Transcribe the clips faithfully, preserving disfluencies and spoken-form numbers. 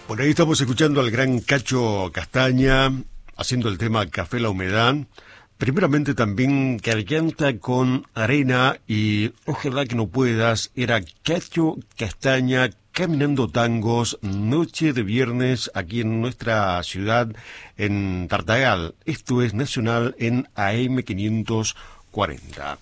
Bueno, ahí estamos escuchando al gran Cacho Castaña haciendo el tema Café La Humedad. Primeramente también Garganta con Arena y Ojalá que no puedas. Era Cacho Castaña caminando tangos, noche de viernes aquí en nuestra ciudad, en Tartagal. Esto es Nacional en A M quinientos cuarenta.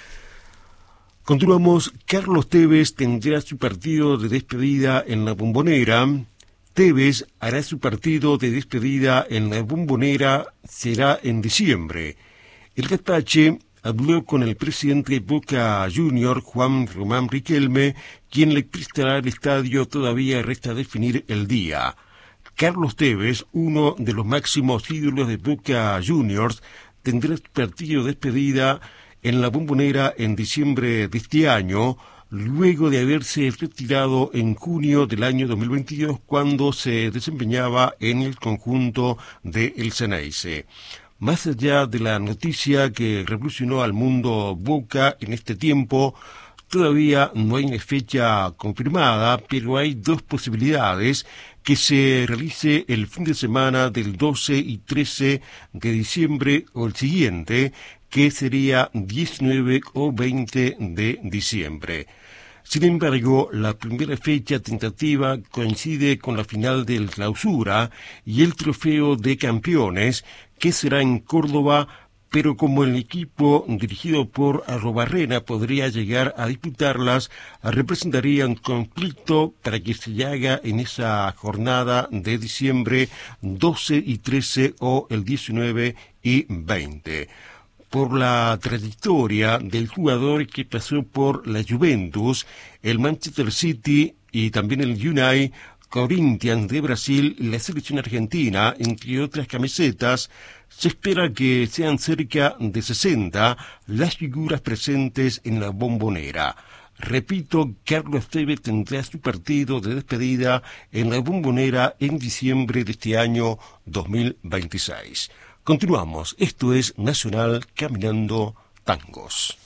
Continuamos. Carlos Tevez tendrá su partido de despedida en la Bombonera. Tevez hará su partido de despedida en la Bombonera, será en diciembre. El Gazpache habló con el presidente de Boca Juniors, Juan Román Riquelme, quien le prestará el estadio. Todavía resta definir el día. Carlos Tevez, uno de los máximos ídolos de Boca Juniors, tendrá su partido de despedida en la Bombonera en diciembre de este año, luego de haberse retirado en junio del año dos mil veintidós, cuando se desempeñaba en el conjunto de El Ceneice. Más allá de la noticia que revolucionó al mundo Boca en este tiempo, todavía no hay una fecha confirmada, pero hay dos posibilidades: que se realice el fin de semana del doce y trece de diciembre o el siguiente, que sería diecinueve o veinte de diciembre. Sin embargo, la primera fecha tentativa coincide con la final del Clausura y el Trofeo de Campeones, que será en Córdoba, pero como el equipo dirigido por Arrobarrena podría llegar a disputarlas, representaría un conflicto para que se haga en esa jornada de diciembre doce y trece o el diecinueve y veinte. Por la trayectoria del jugador que pasó por la Juventus, el Manchester City y también el United, Corinthians de Brasil y la selección argentina, entre otras camisetas, se espera que sean cerca de sesenta las figuras presentes en la Bombonera. Repito, Carlos Tevez tendrá su partido de despedida en la Bombonera en diciembre de este año dos mil veintiséis. Continuamos. Esto es Nacional Caminando Tangos.